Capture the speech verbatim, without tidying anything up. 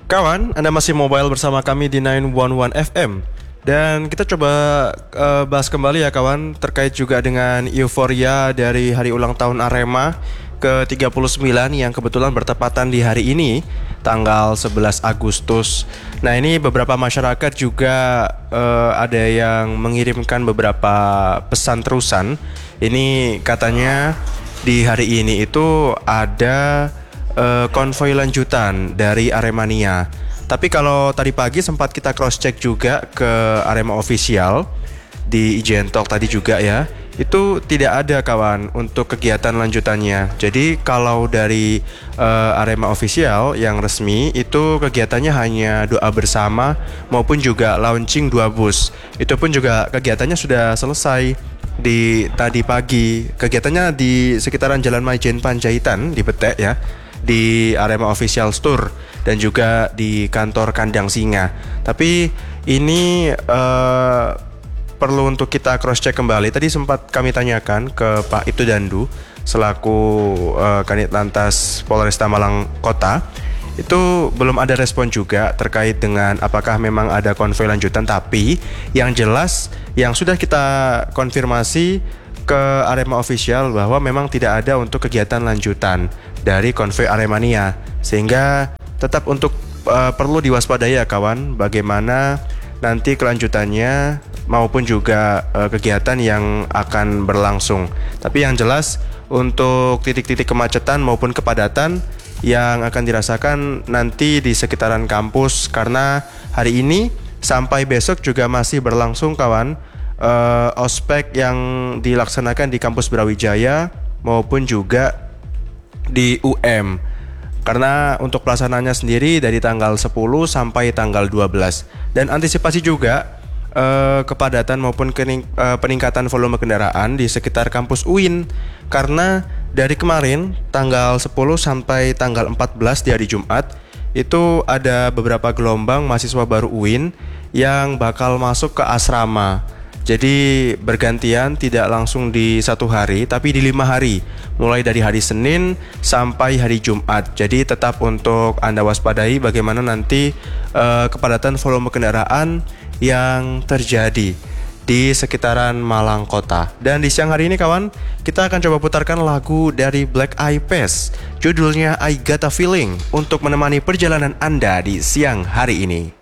Kawan, Anda masih mobile bersama kami di sembilan satu satu F M. Dan kita coba uh, bahas kembali ya kawan, terkait juga dengan euforia dari hari ulang tahun Arema ke tiga puluh sembilan yang kebetulan bertepatan di hari ini, tanggal sebelas Agustus. Nah, ini beberapa masyarakat juga uh, ada yang mengirimkan beberapa pesan terusan. Ini katanya di hari ini itu ada uh, konvoi lanjutan dari Aremania. Tapi kalau tadi pagi sempat kita cross check juga ke Arema Official di Ijen Talk tadi juga ya, itu tidak ada kawan untuk kegiatan lanjutannya. Jadi kalau dari uh, Arema Official yang resmi itu kegiatannya hanya doa bersama maupun juga launching dua bus. Itu pun juga kegiatannya sudah selesai di tadi pagi. Kegiatannya di sekitaran Jalan Majen Panjaitan di Betek ya, di Arema Official Store dan juga di kantor Kandang Singa. Tapi ini uh, perlu untuk kita cross check kembali. Tadi sempat kami tanyakan ke Pak Ibtu Dandu selaku uh, Kanit Lantas Polresta Malang Kota. Itu belum ada respon juga terkait dengan apakah memang ada konvoi lanjutan. Tapi yang jelas yang sudah kita konfirmasi ke Arema Official bahwa memang tidak ada untuk kegiatan lanjutan dari konvoi Aremania. Sehingga tetap untuk uh, perlu diwaspadai ya kawan, bagaimana nanti kelanjutannya maupun juga uh, kegiatan yang akan berlangsung. Tapi yang jelas untuk titik-titik kemacetan maupun kepadatan yang akan dirasakan nanti di sekitaran kampus, karena hari ini sampai besok juga masih berlangsung kawan uh, ospek yang dilaksanakan di kampus Brawijaya maupun juga di U M. Karena untuk pelaksanaannya sendiri dari tanggal sepuluh sampai tanggal dua belas. Dan antisipasi juga eh, kepadatan maupun kening, eh, peningkatan volume kendaraan di sekitar kampus U I N. Karena dari kemarin tanggal sepuluh sampai tanggal empat belas di hari Jumat itu ada beberapa gelombang mahasiswa baru U I N yang bakal masuk ke asrama. Jadi bergantian, tidak langsung di satu hari, tapi di lima hari, mulai dari hari Senin sampai hari Jumat. Jadi tetap untuk Anda waspadai bagaimana nanti uh, kepadatan volume kendaraan yang terjadi di sekitaran Malang Kota. Dan di siang hari ini kawan, kita akan coba putarkan lagu dari Black Eyed Peas, judulnya I Got a Feeling, untuk menemani perjalanan Anda di siang hari ini.